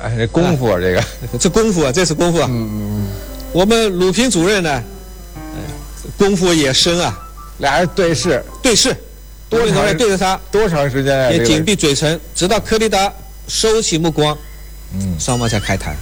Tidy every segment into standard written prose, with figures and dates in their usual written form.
哎，这功夫啊， 这功夫啊，这是功夫啊。我们鲁平主任呢，功夫也深啊。 俩人对视， 多长对着他多长时间啊？ 也紧闭嘴唇，直到柯立达收起目光，双方才开谈。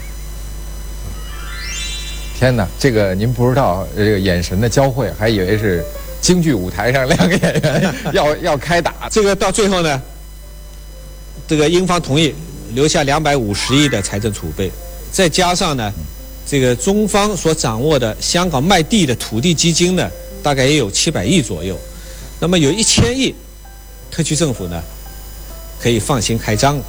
天哪，这个您不知道，这个眼神的交汇，还以为是京剧舞台上两个演员要开打。 这个到最后呢，这个英方同意留下250亿的财政储备，再加上呢，这个中方所掌握的香港卖地的土地基金呢，大概也有700亿左右，那么有1000亿，特区政府呢可以放心开张了。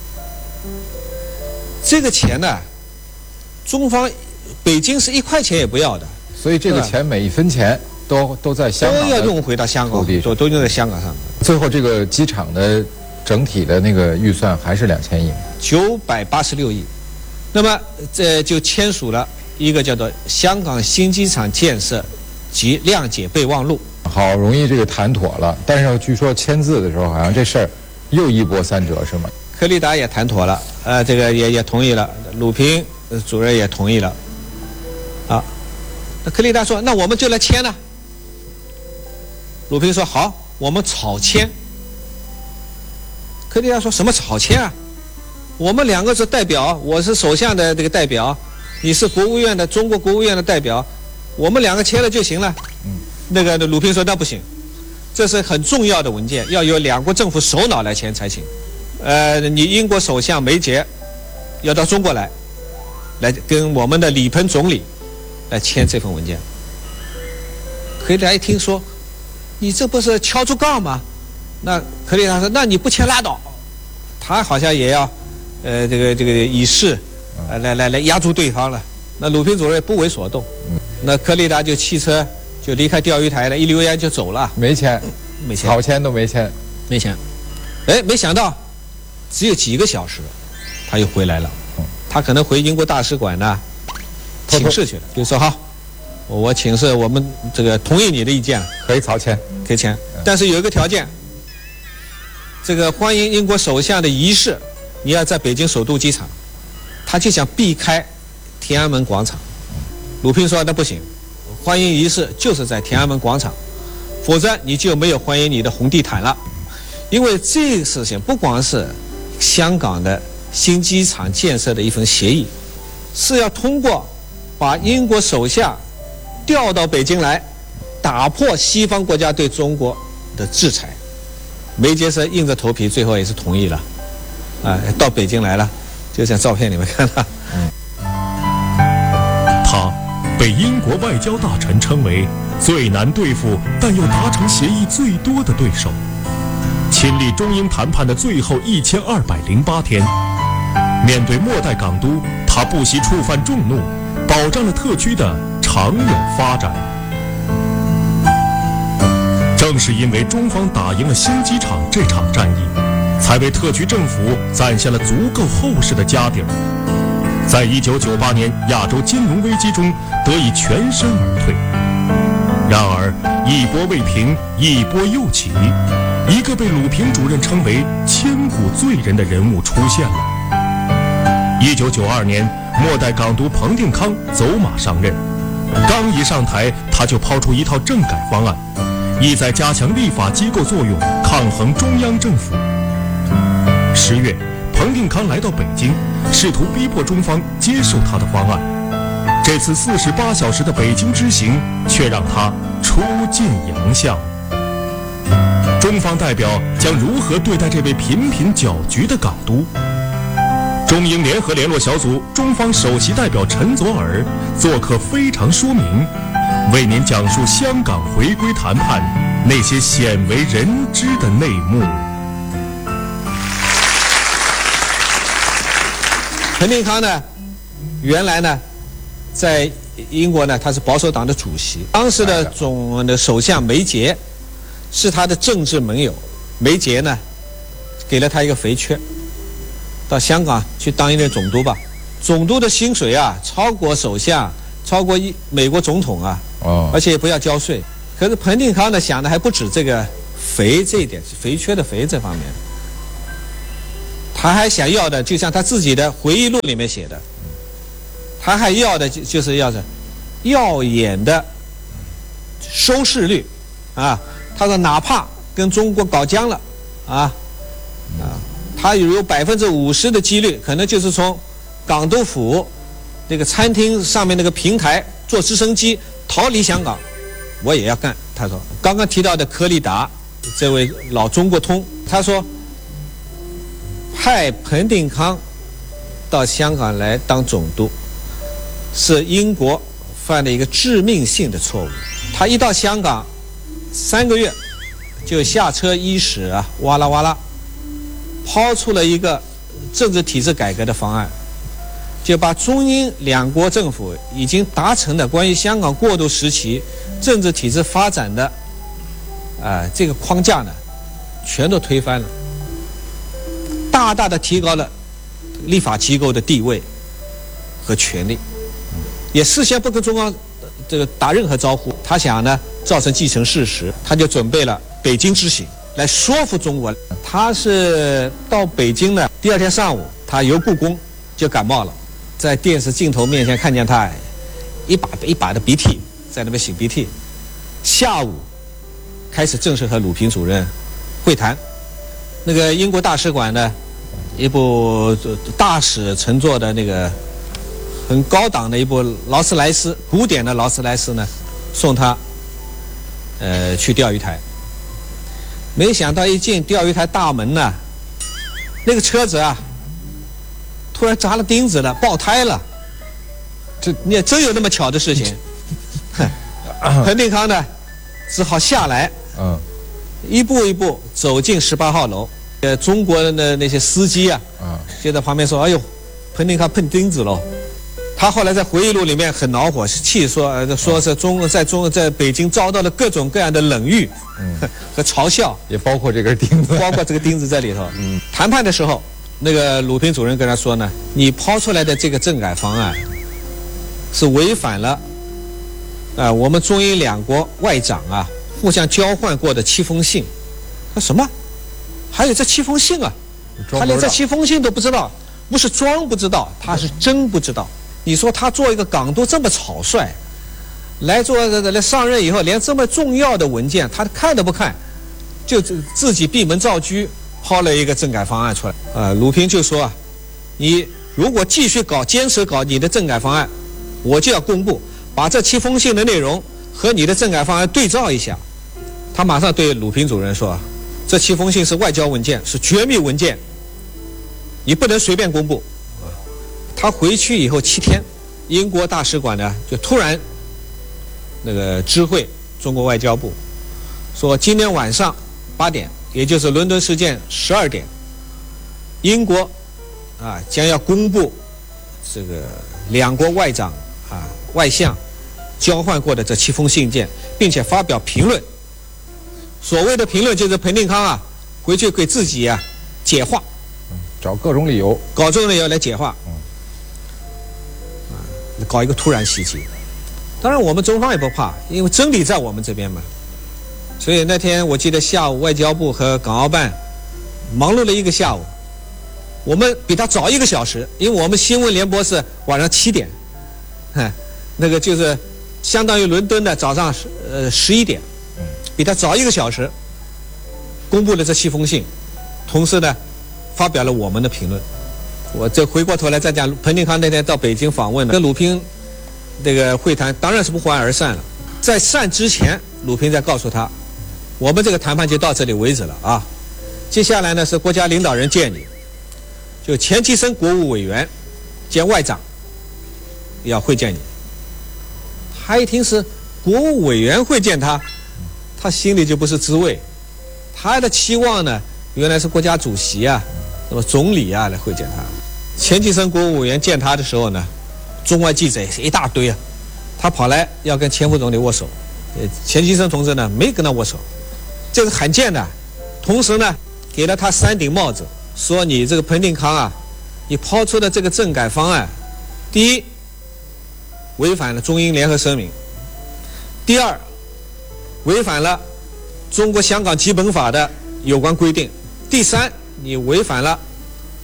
这个钱呢，中方北京是1块钱也不要的， 所以这个钱每一分钱都在香港， 都要用回到香港，都用在香港上。 最后这个机场的整体的那个预算还是2000亿 ，986亿。那么这就签署了一个叫做《香港新机场建设及谅解备忘录》。 好容易这个谈妥了，但是据说签字的时候好像这事儿又一波三折，是吗？ 柯立达也谈妥了，这个也同意了，鲁平主任也同意了。啊，那柯立达说：“那我们就来签了。”鲁平说：“好，我们草签。”柯立达说：“什么草签啊？我们2个是代表，我是首相的这个代表，你是国务院的中国国务院的代表，我们2个签了就行了。”那个鲁平说：“那不行，这是很重要的文件，要由2国政府首脑来签才行。你英国首相梅杰要到中国来跟我们的李鹏总理来签这份文件。”柯立达一听说，你这不是敲竹杠吗？那柯立达说：“那你不签拉倒。”他好像也要，这个以示，来压住对方了。那鲁平主任不为所动，那柯立达就汽车就离开钓鱼台了，一溜烟就走了。 没签，草签都没签， 没签。哎，没想到只有几个小时，他又回来了。他可能回英国大使馆呢请示去了，就说好，我请示我们这个同意你的意见， 可以草签， 可以签，但是有一个条件，这个欢迎英国首相的仪式，你要在北京首都机场。他就想避开天安门广场。鲁平说：“那不行，欢迎仪式就是在天安门广场，否则你就没有欢迎你的红地毯了。因为这个事情不光是香港的新机场建设的一份协议，是要通过把英国首相调到北京来，打破西方国家对中国的制裁。”梅杰森硬着头皮，最后也是同意了，到北京来了，就像照片里面看到。 他被英国外交大臣称为最难对付但又达成协议最多的对手。亲历中英谈判的最后1208天，面对末代港督，他不惜触犯众怒，保障了特区的长远发展。正是因为中方打赢了新机场这场战役，才为特区政府攒下了足够厚实的家底儿，在1998年亚洲金融危机中得以全身而退。然而一波未平，一波又起，一个被鲁平主任称为千古罪人的人物出现了。1992年，末代港督彭定康走马上任，刚一上台，他就抛出一套政改方案，意在加强立法机构作用，抗衡中央政府。10月，彭定康来到北京，试图逼迫中方接受他的方案。这次48小时的北京之行，却让他出尽洋相。中方代表将如何对待这位频频搅局的港督？中英联合联络小组中方首席代表陈佐洱做客非常说明，为您讲述香港回归谈判那些鲜为人知的内幕。 彭定康呢，原来呢，在英国呢，他是保守党的主席。当时的首相梅杰是他的政治盟友。梅杰呢，给了他一个肥缺，到香港去当一任总督吧。总督的薪水啊，超过首相，超过美国总统啊。而且也不要交税。可是彭定康呢，想的还不止这个肥这一点，是肥缺的肥这方面。 他还想要的，就像他自己的回忆录里面写的，他还要的就是要着耀眼的收视率啊。他说哪怕跟中国搞僵了他有50%的几率，可能就是从港督府那个餐厅上面那个平台坐直升机逃离香港，我也要干。他说，刚刚提到的柯立达这位老中国通，他说派彭定康到香港来当总督，是英国犯了一个致命性的错误。他一到香港3个月就下车伊始哇啦哇啦抛出了一个政治体制改革的方案，就把中英两国政府已经达成的关于香港过渡时期政治体制发展的这个框架呢，全都推翻了，大大的提高了立法机构的地位和权力，也事先不跟中央这个打任何招呼。他想呢造成既成事实，他就准备了北京之行来说服中国。他是到北京呢，第2天上午他游故宫就感冒了，在电视镜头面前看见他一把一把的鼻涕在那边擤鼻涕。下午开始正式和鲁平主任会谈。那个英国大使馆呢，一部大使乘坐的那个很高档的一部劳斯莱斯，古典的劳斯莱斯呢，送他去钓鱼台。没想到一进钓鱼台大门呢，那个车子突然扎了钉子了，爆胎了。这你也真有那么巧的事情。彭定康呢只好下来，一步一步走进18号楼。中国的那些司机就在旁边说：“哎呦，彭定康碰钉子喽。”他后来在回忆录里面很恼火，气说是在北京遭到了各种各样的冷遇和嘲笑， 也包括这根钉子， 包括这个钉子在里头。谈判的时候，那个鲁平主任跟他说呢：“你抛出来的这个政改方案是违反了我们中英两国外长互相交换过的7封信。”说什么？还有这7封信啊？他连这7封信都不知道，不是装不知道，他是真不知道。你说他做一个港督这么草率，来上任以后，连这么重要的文件他看都不看，就自己闭门造车抛了一个政改方案出来。鲁平就说你如果继续坚持搞你的政改方案，我就要公布，把这7封信的内容和你的政改方案对照一下。他马上对鲁平主任说：“这7封信是外交文件，是绝密文件，你不能随便公布。”他回去以后7天，英国大使馆呢就突然那个知会中国外交部，说今天晚上8点，也就是伦敦时间12点，英国将要公布这个两国外长外相交换过的这7封信件，并且发表评论。所谓的评论就是彭定康回去给自己解话， 找各种理由， 搞这种理由来解话。搞一个突然袭击。当然我们中方也不怕，因为真理在我们这边嘛。所以那天我记得下午外交部和港澳办忙碌了1个下午，我们比他早1个小时，因为我们新闻联播是晚上7点，那个就是相当于伦敦的早上11点，比他早1个小时公布了这7封信，同时呢发表了我们的评论。我这回过头来再讲，彭定康那天到北京访问跟鲁平这个会谈当然是不欢而散了。在散之前，鲁平在告诉他，我们这个谈判就到这里为止了接下来呢是国家领导人见你，就钱其琛国务委员兼外长要会见你。他一听是国务委员会见他，他心里就不是滋味。他的期望呢原来是国家主席那么总理来会见他。钱其琛国务委员见他的时候呢，中外记者也是一大堆他跑来要跟钱副总理握手，钱其琛同志呢没跟他握手，这是罕见的。同时呢给了他3顶帽子，说你这个彭定康你抛出的这个政改方案，第一违反了中英联合声明，第二违反了中国香港基本法的有关规定，第三你违反了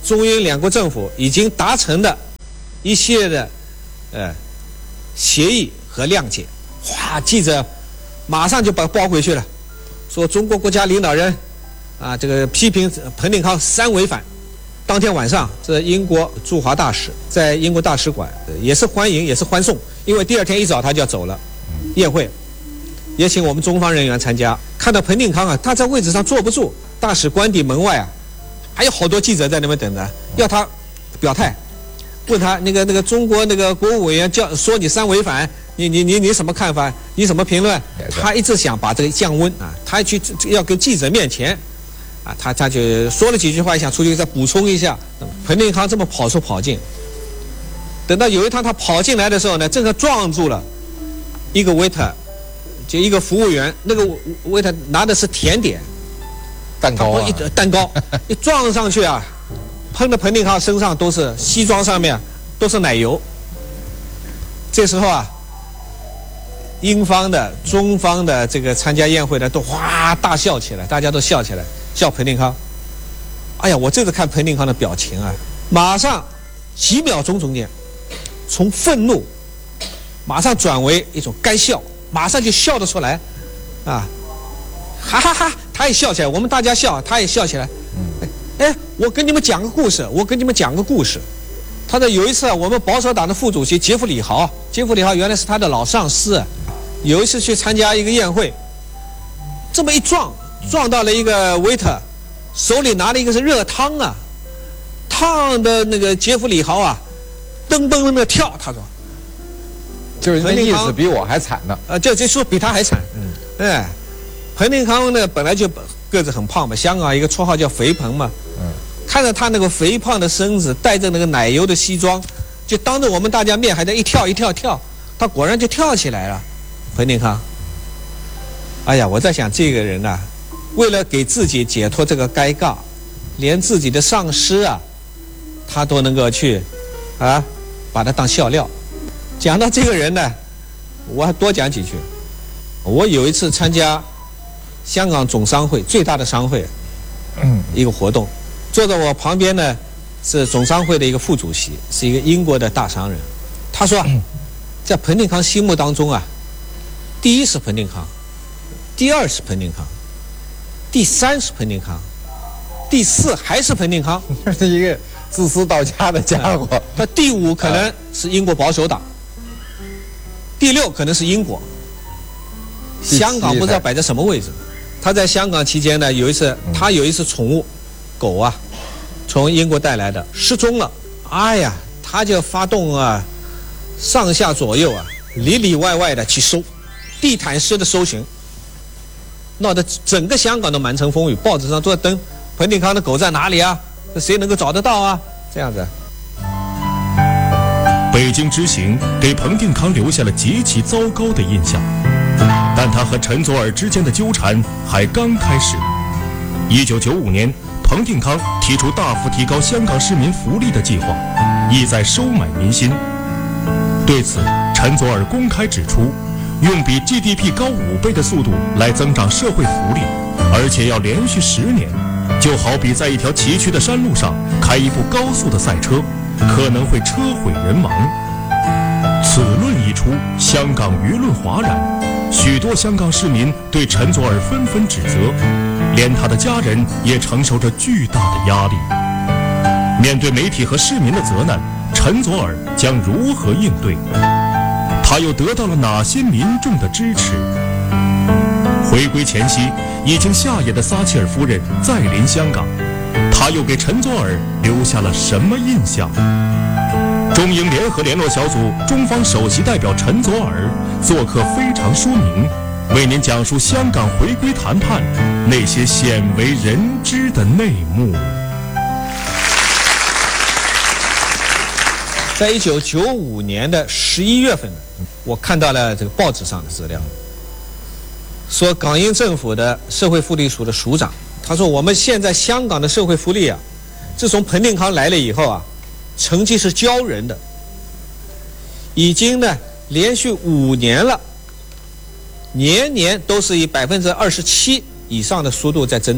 中英两国政府已经达成的一系列的协议和谅解。哗，记者马上就把报回去了，说中国国家领导人这个批评彭定康3违反。当天晚上，这英国驻华大使在英国大使馆也是欢迎，也是欢送，因为第二天一早他就要走了，宴会也请我们中方人员参加。看到彭定康他在位置上坐不住，大使官邸门外还有好多记者在那边等着，要他表态，问他那个中国那个国务委员说你3违反，你什么看法？你什么评论？他一直想把这个降温他要跟记者面前他就说了几句话，想出去再补充一下。彭定康这么跑出跑进，等到有一趟他跑进来的时候呢，正好撞住了一个 waiter， 就一个服务员，那个 waiter 拿的是甜点蛋糕蛋糕一撞上去喷的彭定康身上都是，西装上面都是奶油。这时候英方的、中方的这个参加宴会的都哗大笑起来，大家都笑起来，笑彭定康。哎呀，我这次看彭定康的表情马上几秒钟中间，从愤怒马上转为一种干笑，马上就笑得出来，哈哈哈，他也笑起来，我们大家笑，他也笑起来。我跟你们讲个故事。他说有一次我们保守党的副主席杰弗里豪原来是他的老上司，有一次去参加一个宴会，这么一撞到了一个 waiter， 手里拿了一个是热汤烫的那个杰弗里豪噔噔的跳，他说， 就是那意思比我还惨呢。 这说比他还惨。彭定康呢本来就个子很胖嘛，香港一个绰号叫肥彭嘛。看着他那个肥胖的身子，带着那个奶油的西装，就当着我们大家面还在一跳，他果然就跳起来了。彭定康，哎呀，我在想这个人为了给自己解脱这个尴尬，连自己的上司他都能够去把他当笑料。讲到这个人呢，我还多讲几句。我有一次参加香港总商会最大的商会一个活动，坐在我旁边呢是总商会的一个副主席，是一个英国的大商人。他说在彭定康心目当中第一是彭定康，第二是彭定康，第3是彭定康，第4还是彭定康。 是一个自私到家的家伙。 他第5可能是英国保守党，第6可能是英国，香港不知道摆在什么位置。他在香港期间呢，他有一次宠物狗从英国带来的失踪了。哎呀，他就发动上下左右里里外外的去搜，地毯式的搜寻，闹得整个香港都满城风雨，报纸上都在登彭定康的狗在哪里谁能够找得到这样子。 北京之行给彭定康留下了极其糟糕的印象，但他和陈佐洱之间的纠缠还刚开始。1995年，彭定康提出大幅提高香港市民福利的计划，意在收买民心。对此，陈佐洱公开指出，用比 GDP 高5倍的速度来增长社会福利，而且要连续10年，就好比在一条崎岖的山路上开一部高速的赛车，可能会车毁人亡。此论一出，香港舆论哗然，许多香港市民对陈佐洱纷纷指责，连他的家人也承受着巨大的压力。面对媒体和市民的责难，陈佐洱将如何应对？他又得到了哪些民众的支持？回归前夕，已经下野的撒切尔夫人再临香港，他又给陈佐洱留下了什么印象？中英联合联络小组中方首席代表陈佐洱做客非常说明，为您讲述香港回归谈判那些鲜为人知的内幕。 在1995年的11月份，我看到了这个报纸上的资料，说港英政府的社会福利署的署长，他说我们现在香港的社会福利自从彭定康来了以后成绩是骄人的，已经呢连续5年了，年年都是以27%以上的速度在增长。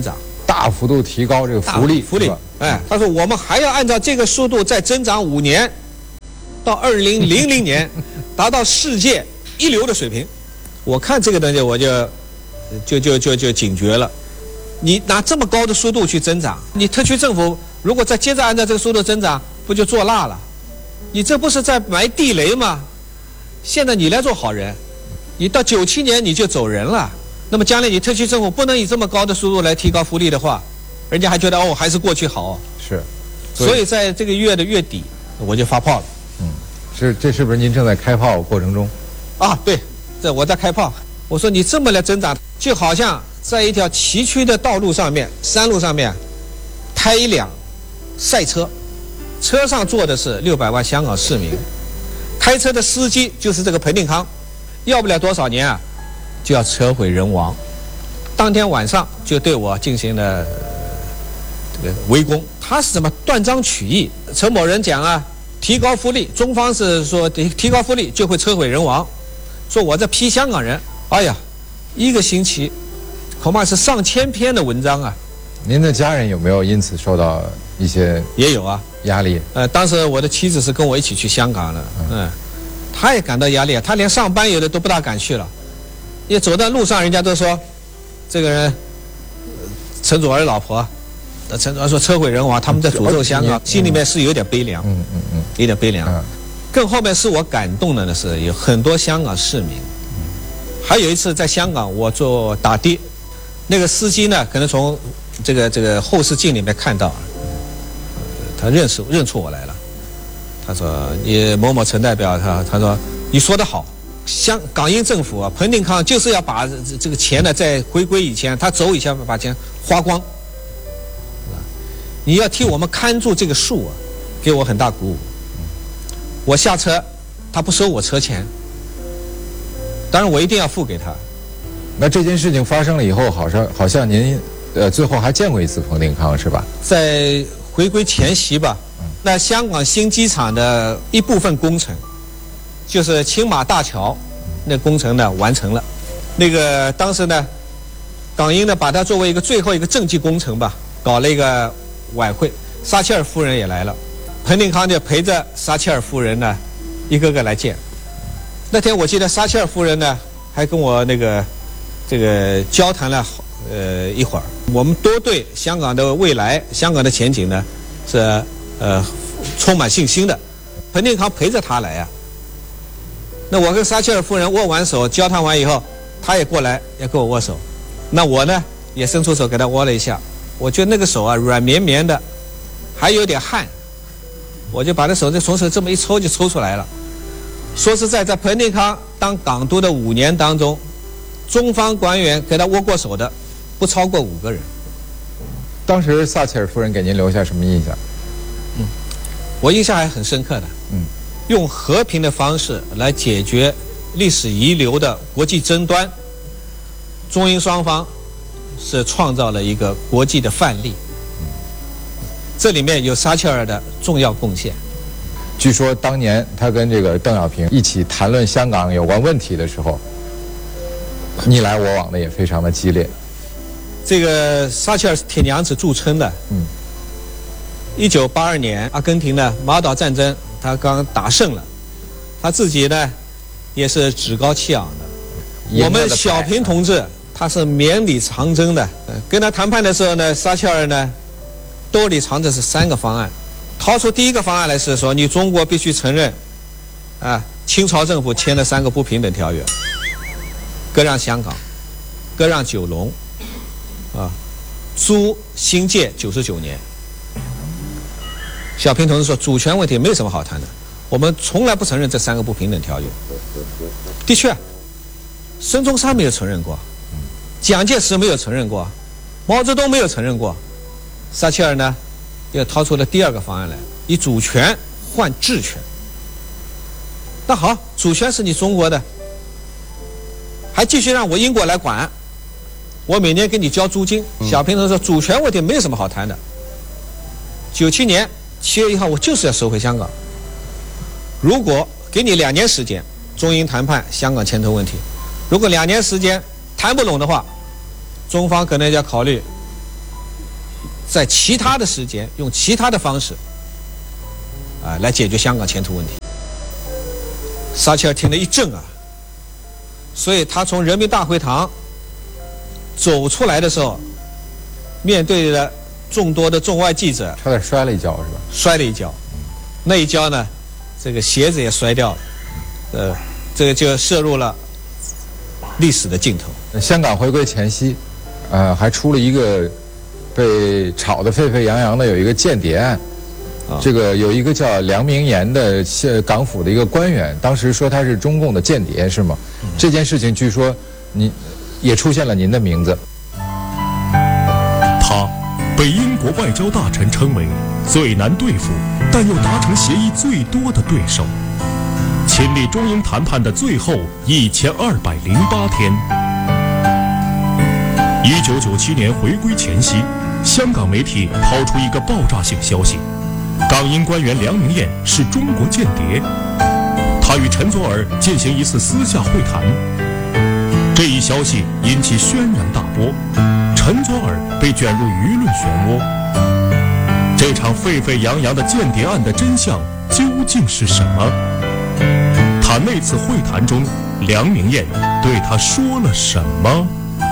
大幅度提高这个福利。 哎，他说我们还要按照这个速度再增长5年，到2000年达到世界一流的水平。我看这个东西我就警觉了。你拿这么高的速度去增长，你特区政府如果再接着按照这个速度增长，不就做蜡了？你这不是在埋地雷吗？现在你来做好人，你到97年你就走人了。那么将来你特区政府不能以这么高的速度来提高福利的话，人家还觉得哦还是过去好。 是， 所以在这个月的月底我就发炮了。 这是不是您正在开炮过程中？ 啊，对，这我在开炮。我说你这么来增长，就好像在一条崎岖的道路上面、山路上面，开一辆赛车，车上坐的是600万香港市民，开车的司机就是这个彭定康，要不了多少年啊，就要车毁人亡。当天晚上就对我进行了这个围攻。他是怎么断章取义？陈某人讲啊，提高福利，中方是说提高福利就会车毁人亡，说我在批香港人。哎呀，一个星期恐怕是上千篇的文章啊。 您的家人有没有因此受到一些也有啊压力？ 当时我的妻子是跟我一起去香港的，她也感到压力，她连上班有的都不大敢去了，也走在路上，人家都说这个人陈祖儿老婆，陈祖儿说车毁人亡，他们在诅咒香港，心里面是有点悲凉，有点悲凉。更后面是我感动的呢，是有很多香港市民。还有一次在香港，我坐打的，那个司机呢，可能从这个后视镜里面看到，他认出我来了。他说：“你某某陈代表，他说你说得好，港英政府啊，彭定康就是要把这个钱呢，在回归以前，他走以前把钱花光。你要替我们看住这个数啊，给我很大鼓舞。我下车，他不收我车钱。”当然，我一定要付给他。 那这件事情发生了以后，好像您最后还见过一次彭定康是吧？ 在回归前夕吧，那香港新机场的一部分工程，就是青马大桥，那工程呢完成了。那个当时呢，港英呢把它作为一个最后一个政绩工程吧，搞了一个晚会，撒切尔夫人也来了，彭定康就陪着撒切尔夫人呢，一个个来见。那天我记得撒切尔夫人呢，还跟我这个交谈了一会儿。我们都对香港的未来、香港的前景呢是充满信心的。彭定康陪着他来啊。那我跟撒切尔夫人握完手，交谈完以后，他也过来要跟我握手。那我呢也伸出手给他握了一下。我觉得那个手啊软绵绵的，还有点汗。我就把那手从手这么一抽就抽出来了。说实在，在彭定康当港督的5年当中，中方官员给他握过手的不超过5个人。 当时撒切尔夫人给您留下什么印象？ 我印象还很深刻的。用和平的方式来解决历史遗留的国际争端，中英双方是创造了一个国际的范例。这里面有撒切尔的重要贡献。 据说当年他跟这个邓小平一起谈论香港有关问题的时候，你来我往的也非常的激烈。 这个撒切尔是铁娘子著称的。1982年阿根廷的马岛战争他刚打胜了，他自己呢也是趾高气昂的。我们小平同志他是绵里藏针的。跟他谈判的时候呢，撒切尔呢兜里藏着是3个方案。掏出第一个方案来是说，你中国必须承认，清朝政府签了3个不平等条约，割让香港，割让九龙，租新界99年。小平同志说，主权问题没有什么好谈的，我们从来不承认这3个不平等条约。的确，孙中山没有承认过，蒋介石没有承认过，毛泽东没有承认过，撒切尔呢又掏出了第2个方案来，以主权换治权。那好，主权是你中国的，还继续让我英国来管，我每年给你交租金。小平同志说，主权问题没有什么好谈的。97年7月1号，我就是要收回香港。如果给你2年时间，中英谈判香港前途问题，如果2年时间谈不拢的话，中方可能要考虑在其他的时间用其他的方式来解决香港前途问题。撒切尔听了一震啊，所以他从人民大会堂走出来的时候，面对着众多的中外记者， 差点摔了一跤是吧？ 摔了一跤，那一跤呢，这个鞋子也摔掉了，这个就摄入了历史的尽头。 香港回归前夕，还出了一个被炒得沸沸扬扬的有一个间谍案。这个有一个叫梁明言的港府的一个官员，当时说他是中共的间谍，是吗？这件事情据说你也出现了您的名字。 他被英国外交大臣称为最难对付，但又达成协议最多的对手。亲历中英谈判的最后1208天。1997年回归前夕，香港媒体抛出一个爆炸性消息。港英官员梁明彦是中国间谍，他与陈佐洱进行一次私下会谈。这一消息引起轩然大波，陈佐洱被卷入舆论漩涡。这场沸沸扬扬的间谍案的真相究竟是什么？他那次会谈中，梁明彦对他说了什么？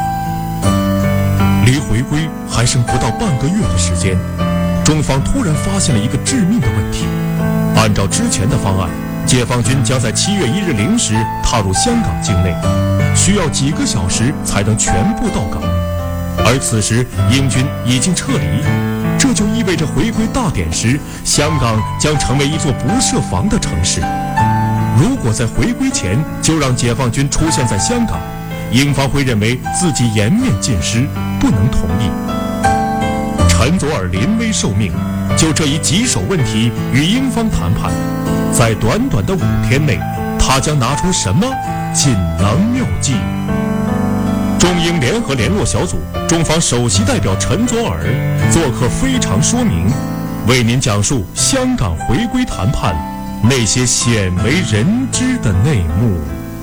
离回归还剩不到半个月的时间，中方突然发现了一个致命的问题。按照之前的方案，解放军将在7月1日0时踏入香港境内，需要几个小时才能全部到港。而此时英军已经撤离，这就意味着回归大典时，香港将成为一座不设防的城市。如果在回归前就让解放军出现在香港，英方会认为自己颜面尽失，不能同意。陈佐洱临危受命，就这一棘手问题与英方谈判。在短短的5天内，他将拿出什么锦囊妙计？中英联合联络小组中方首席代表陈佐洱做客非常说明，为您讲述香港回归谈判那些鲜为人知的内幕。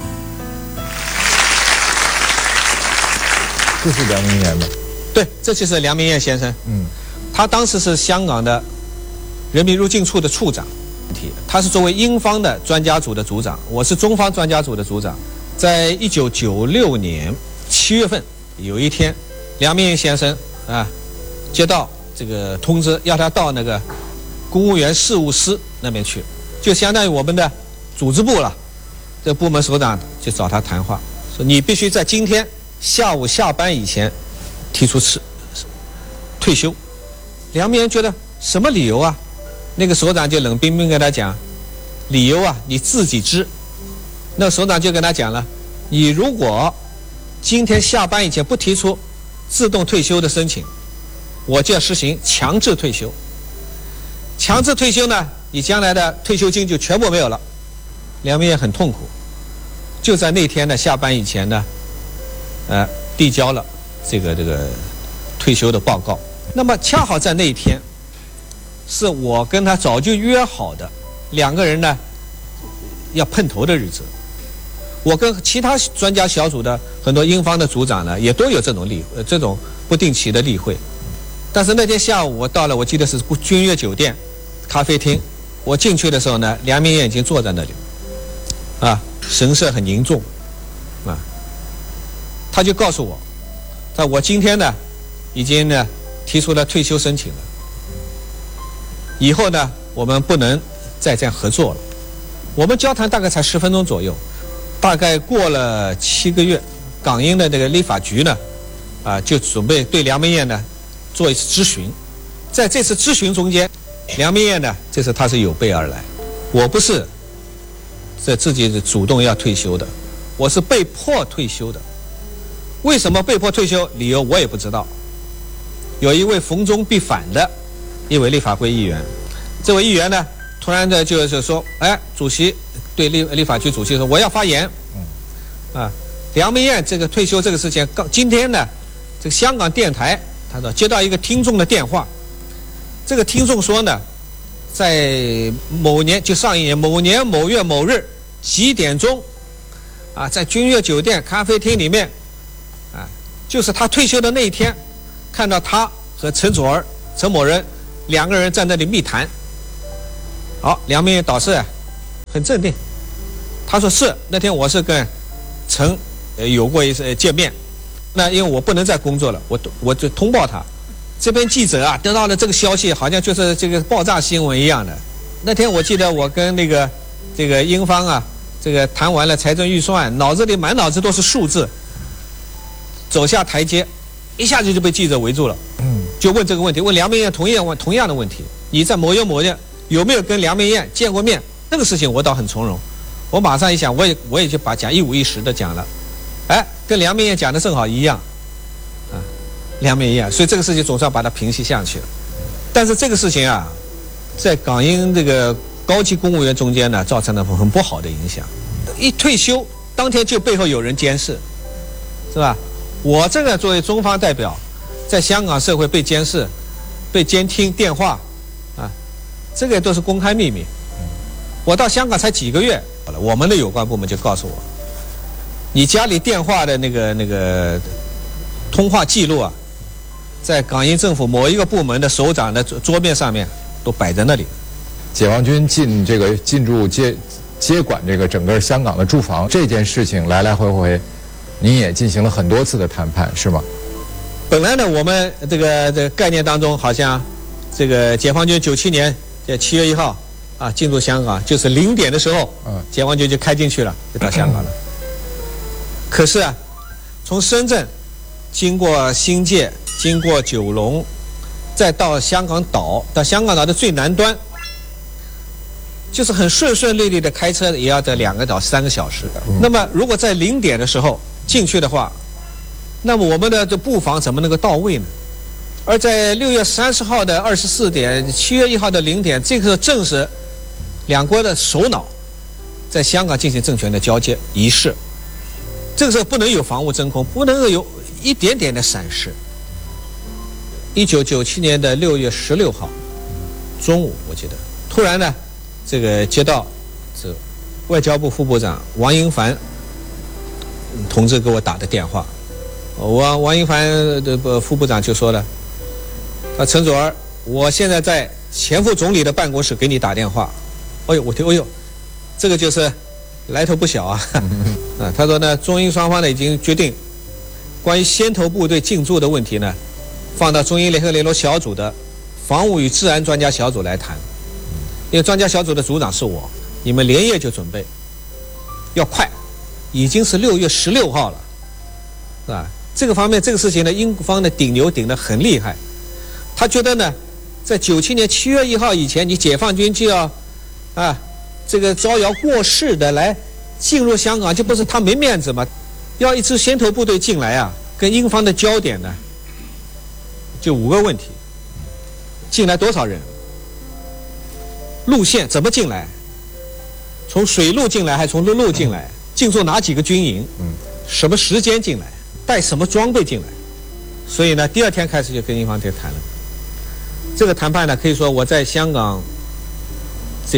这是梁明彦吗？ 对，这就是梁明彦先生。他当时是香港的人民入境处的处长，他是作为英方的专家组的组长，我是中方专家组的组长。在1996年7月份有一天，梁明彦先生接到这个通知，要他到那个公务员事务司那边去，就相当于我们的组织部了。这部门首长就找他谈话，说你必须在今天下午下班以前提出退休。梁明彦觉得什么理由啊？那个首长就冷冰冰跟他讲，理由啊你自己知。那首长就跟他讲了，你如果今天下班以前不提出自动退休的申请，我就要实行强制退休。强制退休呢，你将来的退休金就全部没有了。梁明彦很痛苦，就在那天的下班以前呢，递交了这个退休的报告。那么恰好在那一天，是我跟他早就约好的2个人呢要碰头的日子。我跟其他专家小组的很多英方的组长呢，也都有这种不定期的例会。但是那天下午我到了，我记得是君悦酒店咖啡厅，我进去的时候呢，梁明彦已经坐在那里，神色很凝重，他就告诉我，我今天呢已经呢提出了退休申请了，以后呢我们不能再这样合作了。我们交谈大概才10分钟左右，大概过了7个月，港英的这个立法局呢就准备对梁明彦呢做一次咨询。在这次咨询中间，梁明彦呢这次他是有备而来，我不是自己是主动要退休的，我是被迫退休的。为什么被迫退休？理由我也不知道。有一位逢中必反的一位立法会议员，这位议员呢突然的就是说，主席对立法局主席说，我要发言。梁明彦这个退休这个事情，今天呢这个香港电台他说接到一个听众的电话，这个听众说呢，在某年就上一年某年某月某日几点钟在君悦酒店咖啡厅里面就是他退休的那一天，看到他和陈佐洱陈某人2个人站在那里密谈。好，梁明远导师很镇定，他说是那天我是跟陈有过一次见面，那因为我不能再工作了，我就通报他。这边记者得到了这个消息，好像就是这个爆炸新闻一样的。那天我记得我跟这个英方这个谈完了财政预算，满脑子都是数字，走下台阶，一下子就被记者围住了，就问这个问题，问梁明彦同样的问题，你在某月有没有跟梁明彦见过面？那个事情我倒很从容，我马上一想，我也就把讲一五一十的讲了，跟梁明彦讲的正好一样，梁明彦，所以这个事情总算把它平息下去了。但是这个事情在港英这个高级公务员中间呢，造成了很不好的影响。一退休当天就背后有人监视，是吧？我这个作为中方代表，在香港社会被监视、被监听电话，这个都是公开秘密。我到香港才几个月，我们的有关部门就告诉我，你家里电话的那个通话记录在港英政府某一个部门的首长的桌面上面都摆在那里。 解放军进驻接管这个整个香港的驻防这件事情来来回回，您也进行了很多次的谈判，是吗？ 本来呢，我们这个概念当中，好像这个解放军97年7月1号进入香港，就是0点的时候，解放军就开进去了，就到香港了。可是从深圳经过新界，经过九龙，再到香港岛，到香港岛的最南端，就是很顺利的开车也要在2个到3个小时。那么如果在0点的时候进去的话，那么我们的这布防怎么能够到位呢？而在6月30号的24点，7月1号的0点，这个正是两国的首脑在香港进行政权的交接仪式。这个时候不能有防务真空，不能够有一点点的闪失。1997年的6月16号中午，我记得突然呢，这个接到这外交部副部长王英凡同志给我打的电话，王英凡的副部长就说了，陈佐儿，我现在在前副总理的办公室给你打电话。哎呦，我听，哎呦，这个就是来头不小他说呢，中英双方呢已经决定，关于先头部队进驻的问题呢，放到中英联合联络小组的防务与治安专家小组来谈。因为专家小组的组长是我，你们连夜就准备，要快，已经是6月16号了，是吧？这个方面，这个事情呢，英方的顶牛顶得很厉害。他觉得呢，在97年7月1号以前，你解放军就要这个招摇过市的来进入香港，就不是他没面子吗？要一支先头部队进来跟英方的焦点呢，就5个问题：进来多少人？路线怎么进来？从水路进来还是从陆路进来？进驻哪几个军营？什么时间进来？带什么装备进来？所以呢，第2天开始就跟英方谈了。这个谈判呢，可以说我在香港这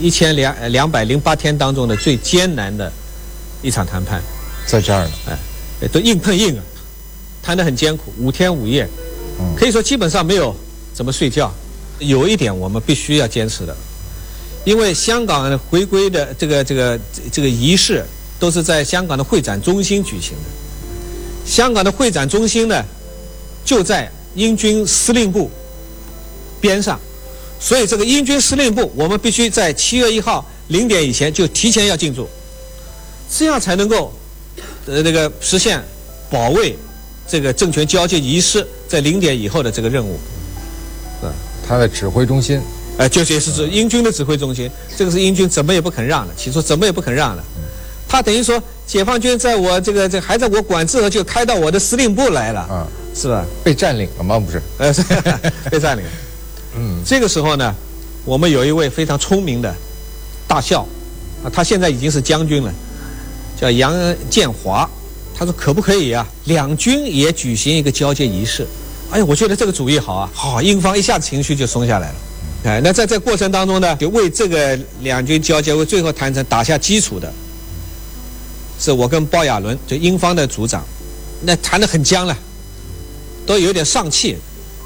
1208天当中的最艰难的一场谈判， 在这儿呢， 都硬碰硬谈得很艰苦，5天5夜，可以说基本上没有怎么睡觉。有一点我们必须要坚持的，因为香港回归的这个仪式都是在香港的会展中心举行的，香港的会展中心呢就在英军司令部边上，所以这个英军司令部我们必须在7月1号0点以前就提前要进驻，这样才能够实现保卫这个政权交接仪式在0点以后的这个任务。 他的指挥中心， 就是指英军的指挥中心，这个是英军怎么也不肯让的，起初怎么也不肯让的。他等于说，解放军在我这还在我管制后就开到我的司令部来了，是吧？ 被占领了吗？不是， 被占领了。这个时候呢，我们有一位非常聪明的大校，他现在已经是将军了，叫杨建华。他说可不可以两军也举行一个交接仪式？哎呀，我觉得这个主意好好，英方一下子情绪就松下来了。那在这过程当中呢，就为这个两军交接为最后谈成打下基础的，是我跟包亚伦，就英方的组长，那谈得很僵了，都有点丧气。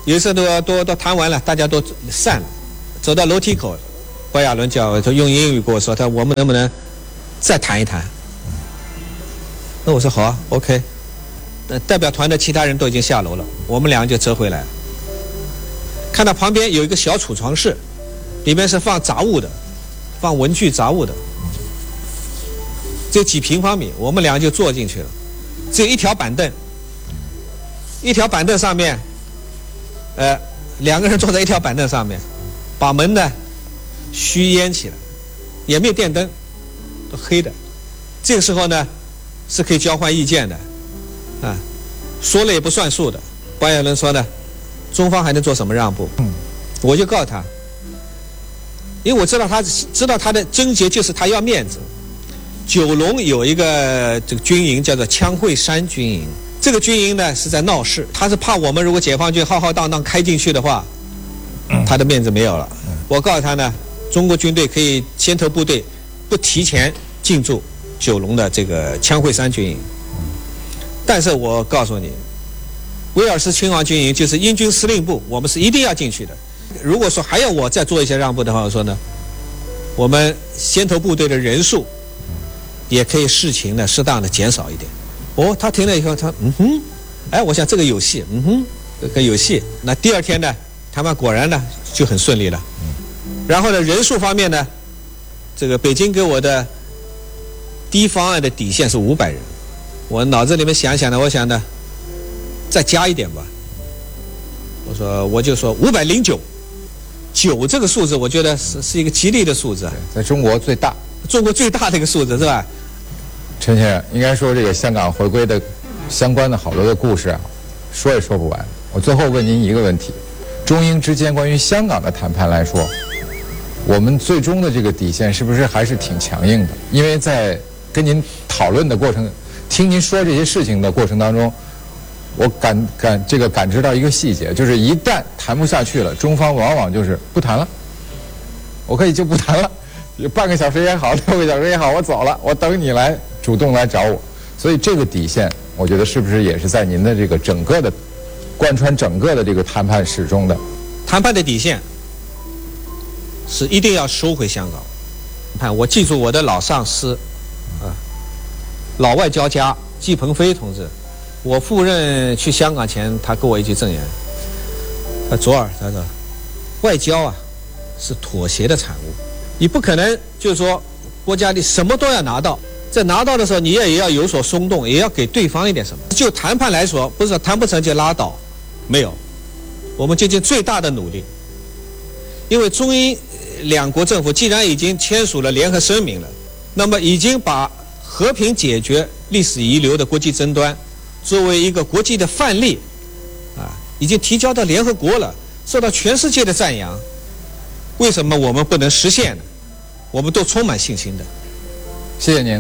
有一次都谈完了，大家都散了，走到楼梯口，包亚伦叫他用英语跟我说，他我们能不能再谈一谈？那我说好啊 ，OK。代表团的其他人都已经下楼了，我们两个就折回来了。看到旁边有一个小储藏室，里面是放杂物的，放文具杂物的，只有几平方米，我们两个就坐进去了。只有一条板凳，一条板凳上面，两个人坐在一条板凳上面，把门呢虚掩起来，也没有电灯，都黑的。这个时候呢是可以交换意见的，啊，说了也不算数的。包亚伦说呢，中方还能做什么让步？我就告诉他，因为我知道他的症结就是他要面子。九龙有一个这个军营叫做枪会山军营，这个军营呢是在闹市，他是怕我们如果解放军浩浩荡荡开进去的话，他的面子没有了。我告诉他呢，中国军队可以先头部队不提前进驻九龙的这个枪会山军营，但是我告诉你，威尔斯亲王军营就是英军司令部，我们是一定要进去的。如果说还要我再做一些让步的话，我说呢，我们先头部队的人数也可以视情的适当的减少一点。哦，他听了以后，他我想这个有戏，这个有戏。那第二天呢，谈判果然呢就很顺利了。然后呢，人数方面呢，这个北京给我的第一方案的底线是500人，我脑子里面想想呢，我想呢再加一点吧。我就说509，9这个数字，我觉得是一个吉利的数字， 在中国最大。 中国最大的一个数字是吧？ 陈先生，应该说这个香港回归的相关的好多的故事啊，说也说不完。我最后问您一个问题：中英之间关于香港的谈判来说，我们最终的这个底线是不是还是挺强硬的？因为在跟您讨论的过程，听您说这些事情的过程当中，我感知到一个细节，就是一旦谈不下去了，中方往往就是不谈了，我可以就不谈了。半个小时也好，6个小时也好，我走了，我等你来主动来找我。所以这个底线，我觉得是不是也是在您的这个整个的贯穿整个的这个谈判史中的？ 谈判的底线是一定要收回香港。看，我记住我的老上司老外交家季鹏飞同志，我赴任去香港前，他给我一句赠言，他说外交啊是妥协的产物。你不可能就是说国家里什么都要拿到，在拿到的时候你也要有所松动，也要给对方一点什么。就谈判来说，不是谈不成就拉倒，没有，我们尽尽最大的努力。因为中英两国政府既然已经签署了联合声明了，那么已经把和平解决历史遗留的国际争端作为一个国际的范例已经提交到联合国了，受到全世界的赞扬。为什么我们不能实现呢？我们都充满信心的。 谢谢您。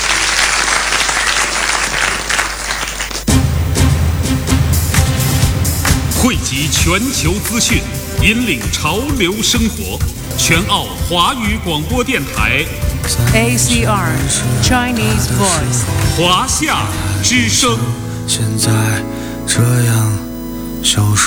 汇集全球资讯，引领潮流生活。全澳华语广播电台 ACR Chinese Voice 华夏之声。 现在这样消失。